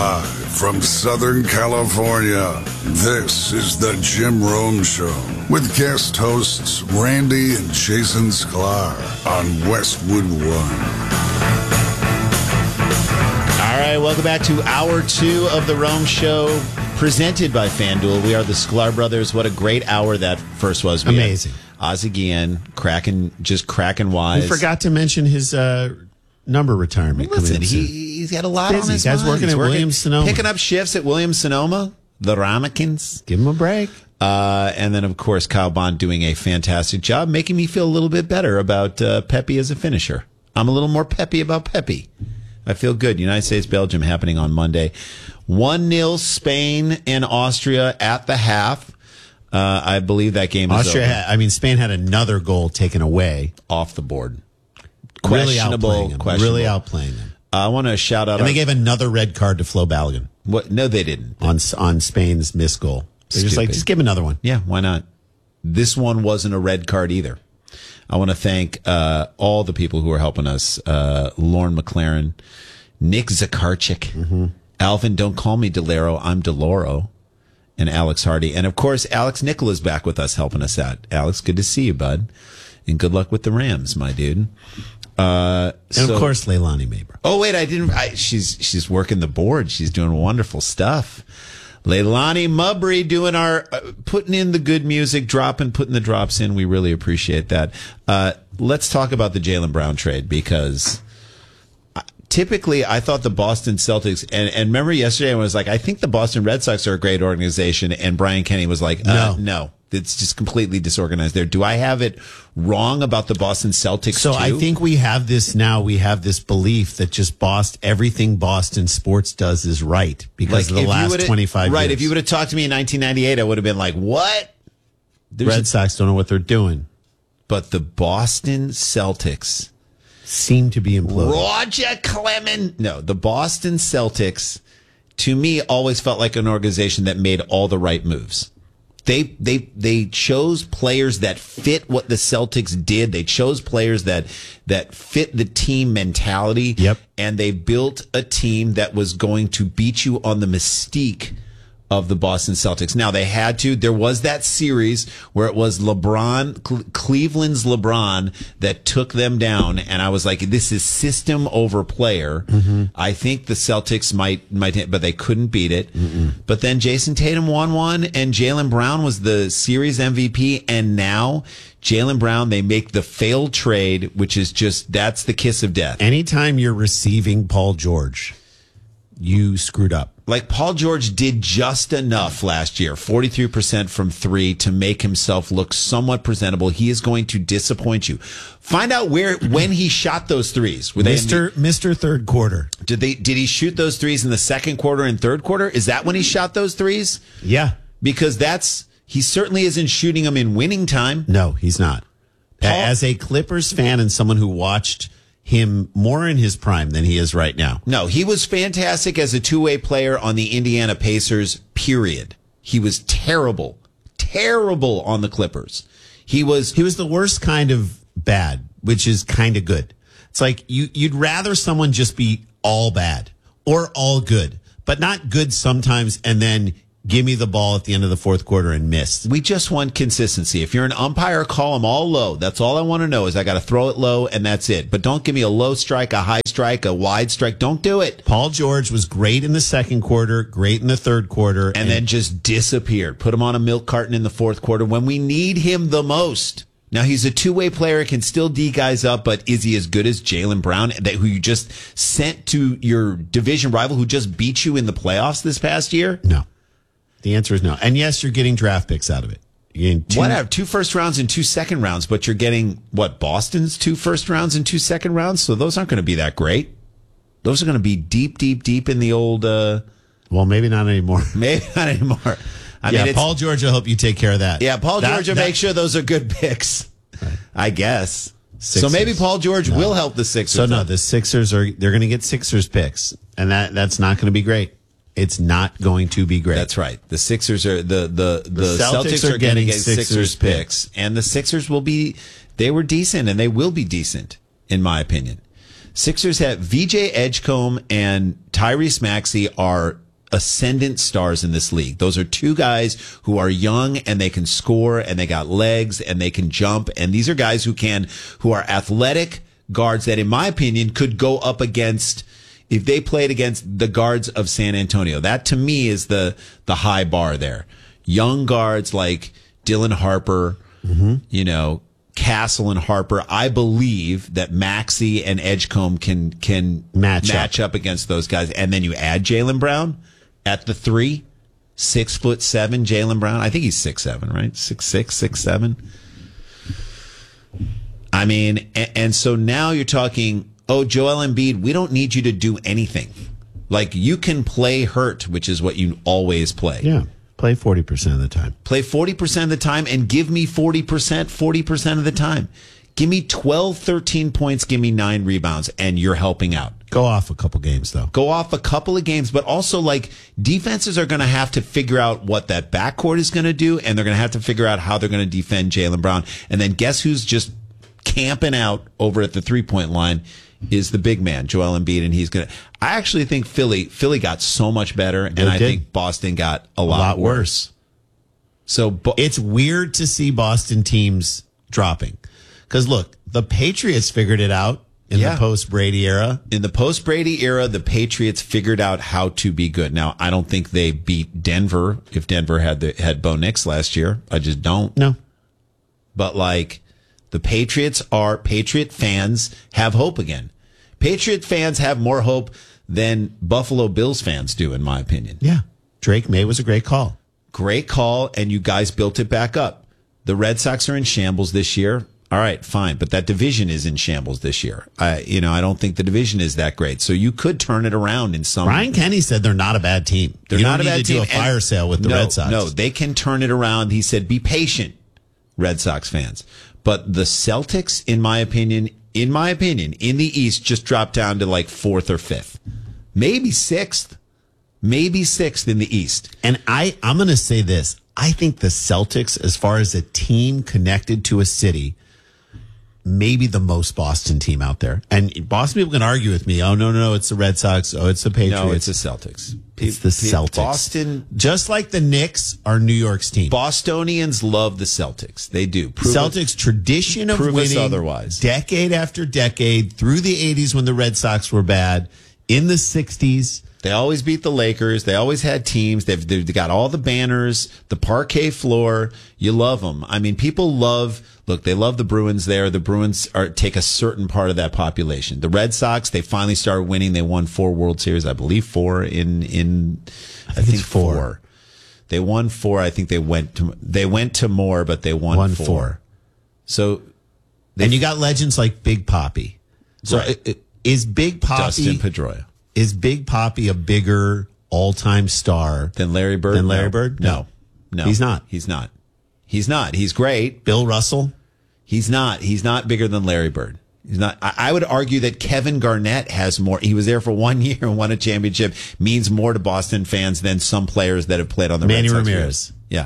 Live from Southern California, this is the Jim Rome Show with guest hosts Randy and Jason Sklar on Westwood One. All right, welcome back to Hour 2 of the Rome Show, presented by FanDuel. We are the Sklar Brothers. What a great hour that first was. Amazing. Ozzie Guillen, cracking wise. We forgot to mention his number retirement. Listen, he's got a lot on his mind. Working at Williams-Sonoma. Picking up shifts at Williams-Sonoma, the Ramekins. Give him a break. And then, of course, Kyle Bond doing a fantastic job, making me feel a little bit better about Pepe as a finisher. I'm a little more peppy about Pepe. I feel good. United States-Belgium happening on Monday. 1-0 Spain and Austria at the half. I believe that game is over. Spain had another goal taken away. Off the board. Really outplaying them. I want to shout out. And they gave another red card to Flo Balogun. What? No, they didn't. On Spain's missed goal. They're just give him another one. Yeah, why not? This one wasn't a red card either. I want to thank all the people who are helping us. Lauren McLaren, Nick Zakarchik, Alvin, don't call me Delero, I'm Deloro, and Alex Hardy. And, of course, Alex Nicola's back with us helping us out. Alex, good to see you, bud. And good luck with the Rams, my dude. And of course, Leilani Mabry. Oh wait, she's working the board. She's doing wonderful stuff. Leilani Mabry doing our putting in the good music, putting the drops in. We really appreciate that. Let's talk about the Jaylen Brown trade, because typically I thought the Boston Celtics and remember yesterday I was like, I think the Boston Red Sox are a great organization, and Brian Kenny was like, no. It's just completely disorganized there. Do I have it wrong about the Boston Celtics So too? I think we have this now. We have this belief that just everything Boston sports does is right because of the last 25 years. Right. If you would have talked to me in 1998, I would have been like, what? Red Sox don't know what they're doing. But the Boston Celtics seem to be imploding. Roger Clemens. No, the Boston Celtics, to me, always felt like an organization that made all the right moves. They chose players that fit what the Celtics did. They chose players that fit the team mentality. Yep. And they built a team that was going to beat you on the mystique of the Boston Celtics. Now, they had to. There was that series where it was Cleveland's LeBron that took them down, and I was like, this is system over player. I think the Celtics might, but they couldn't beat it. But then Jason Tatum won one, and Jaylen Brown was the series MVP, and now Jaylen Brown, they make the failed trade, which is that's the kiss of death. Anytime you're receiving Paul George, you screwed up. Like, Paul George did just enough last year, 43% from three, to make himself look somewhat presentable. He is going to disappoint you. Find out when he shot those threes. Mr. Third Quarter. Did he shoot those threes in the second quarter and third quarter? Is that when he shot those threes? Yeah. Because he certainly isn't shooting them in winning time. No, he's not. As a Clippers fan and someone who watched him more in his prime than he is right now. No, he was fantastic as a two-way player on the Indiana Pacers, period. He was terrible on the Clippers. He was the worst kind of bad, which is kind of good. It's like you'd rather someone just be all bad or all good, but not good sometimes and then give me the ball at the end of the fourth quarter and miss. We just want consistency. If you're an umpire, call them all low. That's all I want to know is I got to throw it low and that's it. But don't give me a low strike, a high strike, a wide strike. Don't do it. Plaul George was great in the second quarter, great in the third quarter. And then just disappeared. Put him on a milk carton in the fourth quarter when we need him the most. Now, he's a two-way player, can still D guys up, but is he as good as Jaylen Brown, who you just sent to your division rival who just beat you in the playoffs this past year? No. The answer is no. And yes, you're getting draft picks out of it. You're getting 2 first rounds and 2 second rounds, but you're getting, Boston's 2 first rounds and 2 second rounds? So those aren't going to be that great. Those are going to be deep in the old... well, maybe not anymore. Maybe not anymore. I mean, Paul George will help you take care of that. Yeah, Paul George will make sure those are good picks, right. I guess. Sixers. So maybe Paul George will help the Sixers. So no, the Sixers they're going to get Sixers picks, and that's not going to be great. It's not going to be great. That's right. The Sixers are the Celtics are going to get Sixers picks, and the Sixers they were decent, and they will be decent, in my opinion. Sixers have VJ Edgecombe and Tyrese Maxey are ascendant stars in this league. Those are two guys who are young and they can score and they got legs and they can jump. And these are guys who are athletic guards that, in my opinion, could go up against, if they played against the guards of San Antonio. That to me is the high bar there. Young guards like Dylan Harper, Castle and Harper. I believe that Maxey and Edgecombe can match up against those guys. And then you add Jaylen Brown at the 3, 6'7" Jaylen Brown. I think he's 6'7", right? 6'6", 6'7". I mean, and so now you're talking, Joel Embiid, we don't need you to do anything. Like, you can play hurt, which is what you always play. Yeah. Play 40% of the time. Play 40% of the time and give me 40% of the time. Give me 12, 13 points, give me 9 rebounds, and you're helping out. Go off a couple games, though. Go off a couple of games, but also, like, defenses are going to have to figure out what that backcourt is going to do, and they're going to have to figure out how they're going to defend Jaylen Brown. And then guess who's just camping out over at the three-point line is the big man, Joel Embiid, and he's going to... I actually think Philly got so much better, and I think Boston got a lot worse. So it's weird to see Boston teams dropping. Because, look, the Patriots figured it out in the post-Brady era. In the post-Brady era, the Patriots figured out how to be good. Now, I don't think they beat Denver if Denver had Bo Nix last year. I just don't. No. But, like, the Patriot fans have hope again. Patriot fans have more hope than Buffalo Bills fans do, in my opinion. Yeah. Drake May was a great call. Great call, and you guys built it back up. The Red Sox are in shambles this year. All right, fine, but that division is in shambles this year. I don't think the division is that great. So you could turn it around in some. Brian Kenny said they're not a bad team. They're not a bad team. Do a fire sale with the Red Sox. No, they can turn it around. He said, "Be patient, Red Sox fans." But the Celtics, in my opinion, in the East, just dropped down to like 4th or 5th, maybe 6th in the East. And I'm going to say this: I think the Celtics, as far as a team connected to a city, maybe the most Boston team out there. And Boston people can argue with me. Oh, no, it's the Red Sox. Oh, it's the Patriots. No, it's the Celtics. It's the Celtics. Boston. Just like the Knicks are New York's team. Bostonians love the Celtics. They do. Celtics tradition of winning otherwise. Decade after decade through the 80s when the Red Sox were bad, in the 60s. They always beat the Lakers. They always had teams. They've got all the banners, the parquet floor. You love them. I mean, people they love the Bruins there. The Bruins take a certain part of that population. The Red Sox, they finally started winning. They won 4 World Series, I believe 4 I think 4. They won 4. I think they went to more, but they won 4. So, and you got legends like Big Papi. So right. Is Big Papi Dustin Pedroia? Is Big Papi a bigger all-time star than Larry Bird? No. He's not. He's great. Bill Russell? He's not bigger than Larry Bird. He's not. I would argue that Kevin Garnett has more. He was there for 1 year and won a championship. Means more to Boston fans than some players that have played on the Manny Red Sox. Ramirez. Yeah.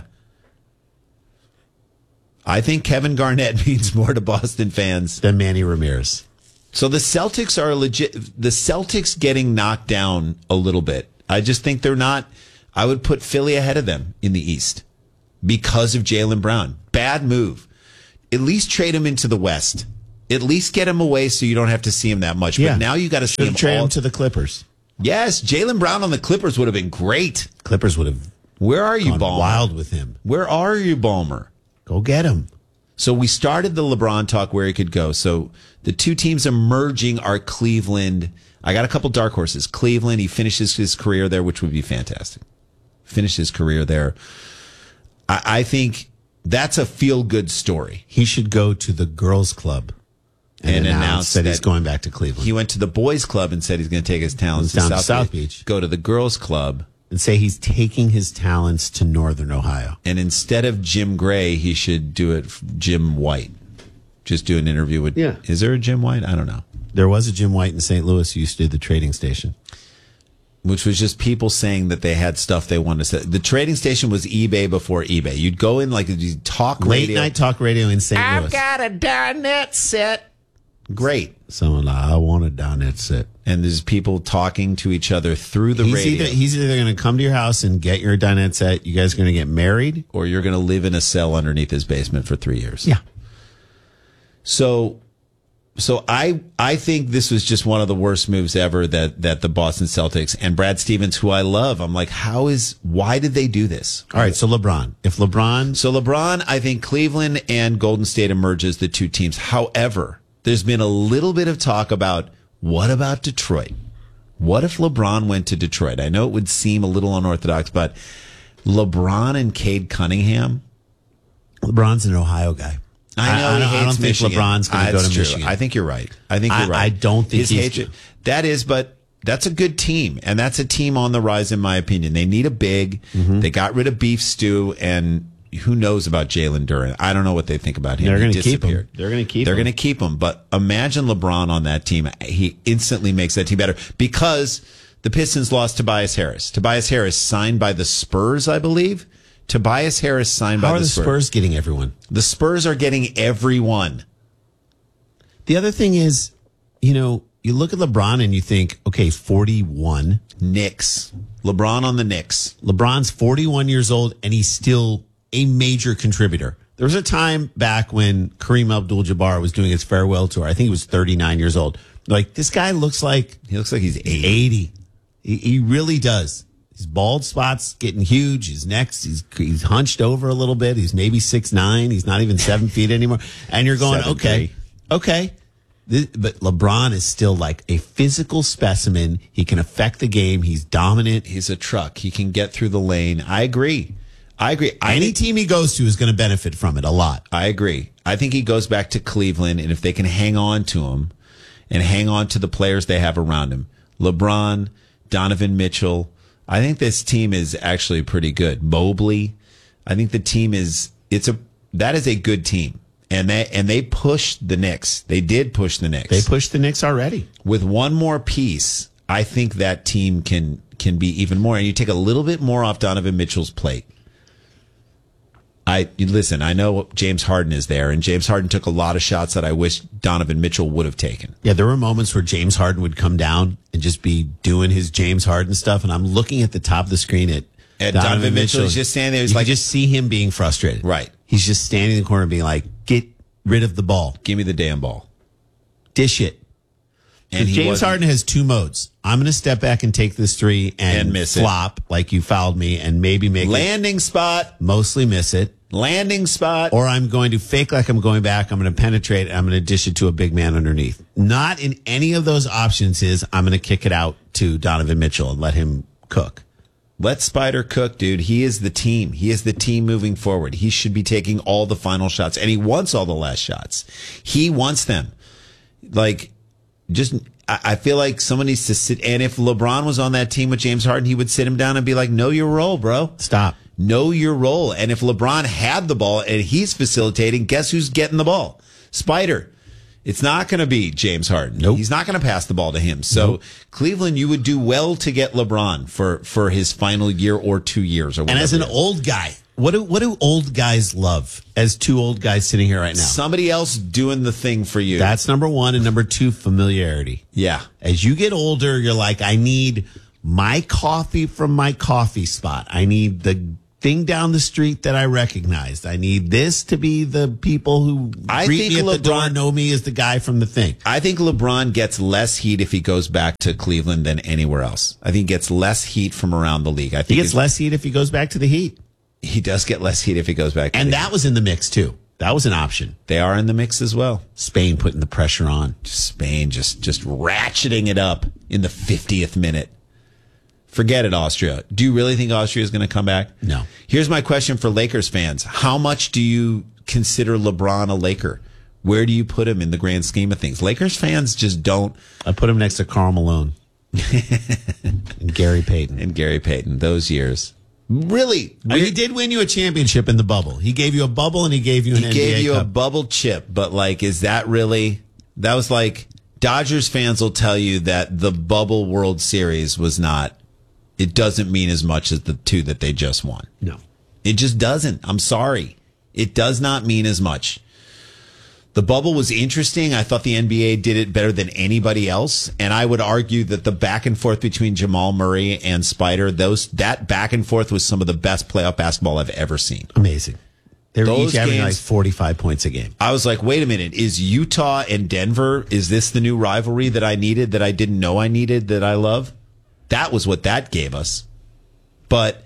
I think Kevin Garnett means more to Boston fans than Manny Ramirez. So the Celtics are legit. The Celtics getting knocked down a little bit. I just think they're not. I would put Philly ahead of them in the East because of Jaylen Brown. Bad move. At least trade him into the West. At least get him away so you don't have to see him that much. Yeah. But now you got to see him. Trade him to the Clippers. Yes, Jaylen Brown on the Clippers would have been great. Clippers would have. Where are you, Ballmer? Wild with him. Where are you, Ballmer? Go get him. So we started the LeBron talk where he could go. So the two teams emerging are Cleveland. I got a couple dark horses. Cleveland, he finishes his career there, which would be fantastic. Finish his career there. I think that's a feel-good story. He should go to the girls' club and announce that he's going back to Cleveland. He went to the boys' club and said he's going to take his talents to South Beach. Go to the girls' club. And say he's taking his talents to Northern Ohio. And instead of Jim Gray, he should do it Jim White. Just do an interview with... Yeah. Is there a Jim White? I don't know. There was a Jim White in St. Louis who used to do the trading station. Which was just people saying that they had stuff they wanted to say. The trading station was eBay before eBay. You'd go in like talk radio. Late night talk radio in St. Louis. I've got a Darnette set. Great. Someone, I want a dinette set. And there's people talking to each other through the radio. He's either going to come to your house and get your dinette set. You guys are going to get married, or you're going to live in a cell underneath his basement for 3 years. Yeah. So I think this was just one of the worst moves ever that the Boston Celtics and Brad Stevens, who I love, I'm like, why did they do this? All right, so LeBron, I think Cleveland and Golden State emerge as the two teams. However, there's been a little bit of talk about, what about Detroit? What if LeBron went to Detroit? I know it would seem a little unorthodox, but LeBron and Cade Cunningham. LeBron's an Ohio guy. I know I don't think Michigan. LeBron's going to go to true. Michigan. I think you're right. I don't think his hatred. That is, but that's a good team, and that's a team on the rise, in my opinion. They need a big. Mm-hmm. They got rid of Beef Stew, and who knows about Jalen Duren? I don't know what they think about him. They're going to keep him. They're going to keep him. But imagine LeBron on that team. He instantly makes that team better because the Pistons lost Tobias Harris. Tobias Harris signed by the Spurs, I believe. Tobias Harris signed by the Spurs. How are the Spurs getting everyone? The Spurs are getting everyone. The other thing is, you look at LeBron and you think, okay, 41. Knicks. LeBron on the Knicks. LeBron's 41 years old and he's still a major contributor. There was a time back when Kareem Abdul-Jabbar was doing his farewell tour. I think he was 39 years old. Like, this guy looks like he's 80. He really does. His bald spot's getting huge. His neck's he's hunched over a little bit. He's maybe 6'9". He's not even 7 feet anymore. And you're going, 7'3". okay. But LeBron is still like a physical specimen. He can affect the game. He's dominant. He's a truck. He can get through the lane. I agree. Any team he goes to is going to benefit from it a lot. I agree. I think he goes back to Cleveland, and if they can hang on to him and hang on to the players they have around him, LeBron, Donovan Mitchell, I think this team is actually pretty good. Mobley, I think the team that is a good team. And they pushed the Knicks. They did push the Knicks. They pushed the Knicks already. With one more piece, I think that team can be even more. And you take a little bit more off Donovan Mitchell's plate. I know James Harden is there, and James Harden took a lot of shots that I wish Donovan Mitchell would have taken. Yeah, there were moments where James Harden would come down and just be doing his James Harden stuff, and I'm looking at the top of the screen at Donovan Mitchell. He's just standing there. He's like, just see him being frustrated. Right. He's just standing in the corner being like, get rid of the ball. Give me the damn ball. Dish it. And James Harden has two modes. I'm going to step back and take this three and miss flop like you fouled me and maybe make landing spot. Mostly miss it. Landing spot. Or I'm going to fake like I'm going back. I'm going to penetrate. And I'm going to dish it to a big man underneath. Not in any of those options is I'm going to kick it out to Donovan Mitchell and let him cook. Let Spider cook, dude. He is the team. He is the team moving forward. He should be taking all the final shots, and he wants all the last shots. He wants them. I feel like someone needs to sit. And if LeBron was on that team with James Harden, he would sit him down and be like, know your role, bro. Stop. Know your role. And if LeBron had the ball and he's facilitating, guess who's getting the ball? Spider. It's not going to be James Harden. Nope. He's not going to pass the ball to him. So nope. Cleveland, you would do well to get LeBron for his final year or 2 years. Or whatever. And as an old guy, what do old guys love? As two old guys sitting here right now, somebody else doing the thing for you. That's number one, and number two, familiarity. Yeah. As you get older, you're like, I need my coffee from my coffee spot. I need the thing down the street that I recognized. I need this to be the people who greet me at the door know me as the guy from the thing. I think LeBron gets less heat if he goes back to Cleveland than anywhere else. I think he gets less heat from around the league. I think he gets less heat if he goes back to the Heat. He does get less heat if he goes back to and the that Heat. Was in the mix too. That was an option. They are in the mix as well. Spain putting the pressure on. Spain just ratcheting it up in the 50th minute. Forget it, Austria. Do you really think Austria is going to come back? No. Here's my question for Lakers fans. How much do you consider LeBron a Laker? Where do you put him in the grand scheme of things? Lakers fans just don't. I put him next to Karl Malone. And Gary Payton. Those years. Really? He did win you a championship in the bubble. He gave you a bubble and he gave you an NBA Cup. He gave you a bubble chip, but is that really? That was Dodgers fans will tell you that the bubble World Series was not. It doesn't mean as much as the two that they just won. No. It just doesn't. I'm sorry. It does not mean as much. The bubble was interesting. I thought the NBA did it better than anybody else. And I would argue that the back and forth between Jamal Murray and Spider, that back and forth was some of the best playoff basketball I've ever seen. Amazing. They were Those each averaging games- like 45 points a game. I was like, wait a minute, is Utah and Denver, is this the new rivalry that I needed, that I didn't know I needed, that I love? That was what that gave us. But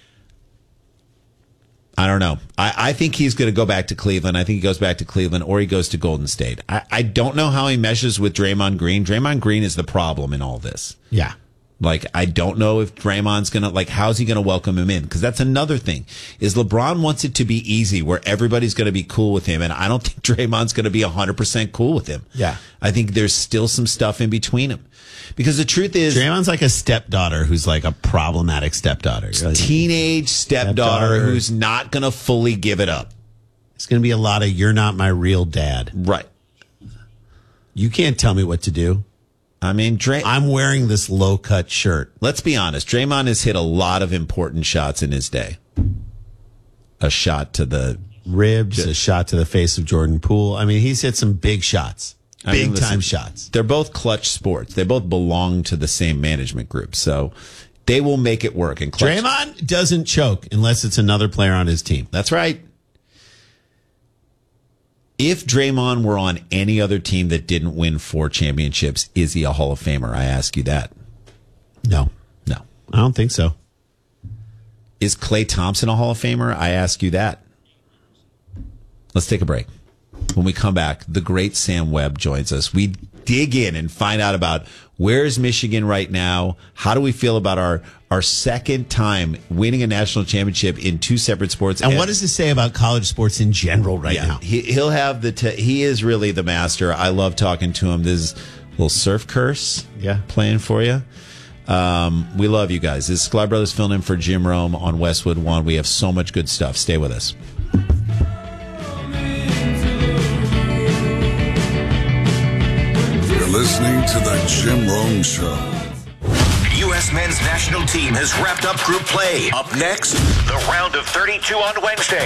I don't know. I think he's going to go back to Cleveland. I think he goes back to Cleveland or he goes to Golden State. I don't know how he meshes with Draymond Green. Draymond Green is the problem in all this. Yeah. Like, I don't know if Draymond's going to, like, how's he going to welcome him in? Because that's another thing, is LeBron wants it to be easy where everybody's going to be cool with him. And I don't think Draymond's going to be 100% cool with him. Yeah. I think there's still some stuff in between them. Because the truth is, Draymond's like a stepdaughter who's like a problematic stepdaughter. teenage stepdaughter who's not going to fully give it up. It's going to be a lot of, you're not my real dad. Right. You can't tell me what to do. I mean, I'm wearing this low-cut shirt. let's be honest. Draymond has hit a lot of important shots in his day. A shot to the Ribs, a shot to the face of Jordan Poole. I mean, he's hit some big shots. I mean, Big-time listen, shots. They're both clutch sports. They both belong to the same management group. So they will make it work. And clutch. Draymond doesn't choke unless it's another player on his team. That's right. If Draymond were on any other team that didn't win 4 championships, is he a Hall of Famer? I ask you that. No. No. I don't think so. Is Klay Thompson a Hall of Famer? I ask you that. Let's take a break. When we come back, the great Sam Webb joins us. We dig in and find out about where's Michigan right now. How do we feel about our second time winning a national championship in 2 separate sports? And what does this say about college sports in general right now? He'll have he is really the master. I love talking to him. This is a little surf curse playing for you. We love you guys. This is Sklar Brothers filling in for Jim Rome on Westwood One. We have so much good stuff. Stay with us. You're listening to the Jim Rome Show. U.S. men's national team has wrapped up group play. Up next, the round of 32 on Wednesday.